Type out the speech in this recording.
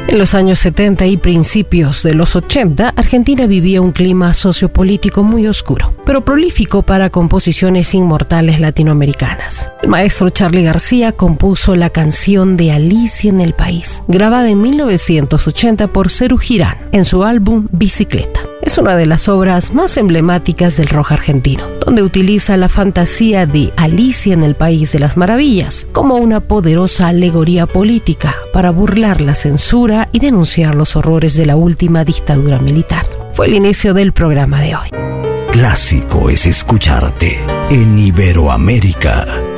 En los años 70 y principios de los 80, Argentina vivía un clima sociopolítico muy oscuro, pero prolífico para composiciones inmortales latinoamericanas. El maestro Charly García compuso la canción de Alicia en el País, grabada en 1980 por Serú Girán en su álbum Bicicleta. Es una de las obras más emblemáticas del rock argentino, donde utiliza la fantasía de Alicia en el País de las Maravillas como una poderosa alegoría política para burlar la censura y denunciar los horrores de la última dictadura militar. Fue el inicio del programa de hoy. Clásico es escucharte en Iberoamérica.